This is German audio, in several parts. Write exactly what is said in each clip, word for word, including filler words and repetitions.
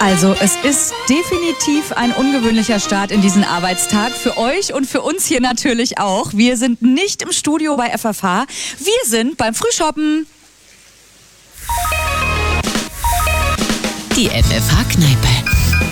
Also es ist definitiv ein ungewöhnlicher Start in diesen Arbeitstag. Für euch und für uns hier natürlich auch. Wir sind nicht im Studio bei F F H. Wir sind beim Frühshoppen. Die F F H-Kneipe.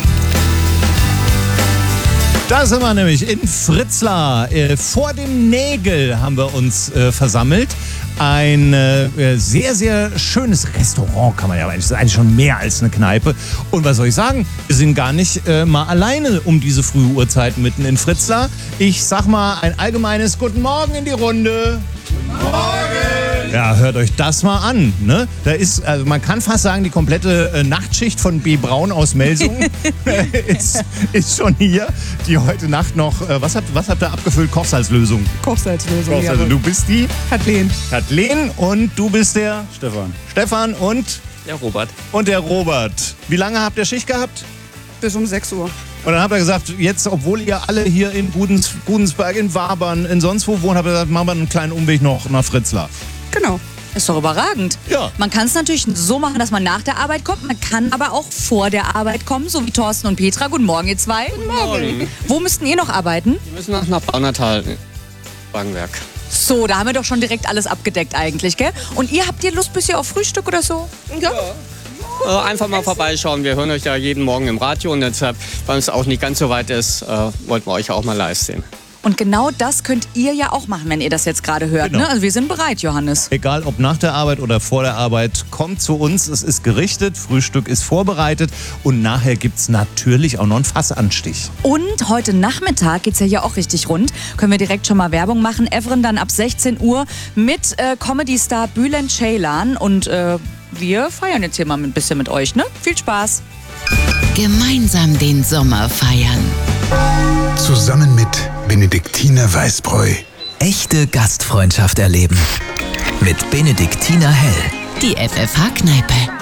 Da sind wir nämlich in Fritzlar. Äh, vor dem Nägel haben wir uns äh, versammelt. Ein äh, sehr, sehr schönes Restaurant, kann man ja eigentlich. Das ist eigentlich schon mehr als eine Kneipe. Und was soll ich sagen? Wir sind gar nicht äh, mal alleine um diese frühe Uhrzeit mitten in Fritzlar. Ich sag mal ein allgemeines Guten Morgen in die Runde. Guten Morgen! Ja, hört euch das mal an. Ne? Da ist, also man kann fast sagen, die komplette äh, Nachtschicht von B. Braun aus Melsungen ist, ist schon hier, die heute Nacht noch, äh, was, habt, was habt ihr abgefüllt? Kochsalzlösung. Kochsalzlösung, Kochsalzlösung. ja. Du bist die? Kathleen. Kathleen und du bist der? Stefan. Stefan und? Der Robert. Und der Robert. Wie lange habt ihr Schicht gehabt? Bis um sechs Uhr. Und dann habt ihr gesagt, jetzt, obwohl ihr alle hier in Budens, Budensberg, in Wabern, in sonst wo wohnt, habt ihr gesagt, machen wir einen kleinen Umweg noch nach Fritzlar. Genau. Ist doch überragend. Ja. Man kann es natürlich so machen, dass man nach der Arbeit kommt. Man kann aber auch vor der Arbeit kommen, so wie Thorsten und Petra. Guten Morgen, ihr zwei. Guten Morgen. Wo müssten ihr noch arbeiten? Wir müssen noch nach Baunatal, Wagenwerk. So, da haben wir doch schon direkt alles abgedeckt eigentlich, gell? Und ihr, habt ihr Lust bisher auf Frühstück oder so? Ja. Äh, einfach mal vorbeischauen. Wir hören euch ja jeden Morgen im Radio und deshalb, weil es auch nicht ganz so weit ist, äh, wollten wir euch auch mal live sehen. Und genau das könnt ihr ja auch machen, wenn ihr das jetzt gerade hört. Genau. Ne? Also wir sind bereit, Johannes. Egal ob nach der Arbeit oder vor der Arbeit, kommt zu uns. Es ist gerichtet, Frühstück ist vorbereitet und nachher gibt es natürlich auch noch einen Fassanstich. Und heute Nachmittag geht's ja hier auch richtig rund. Können wir direkt schon mal Werbung machen. Evren dann ab sechzehn Uhr mit äh, Comedy-Star Bülent Ceylan. Und äh, wir feiern jetzt hier mal ein bisschen mit euch. Ne? Viel Spaß. Gemeinsam den Sommer feiern. Zusammen mit Benediktiner Weißbräu. Echte Gastfreundschaft erleben. Mit Benediktiner Hell. Die F F H-Kneipe.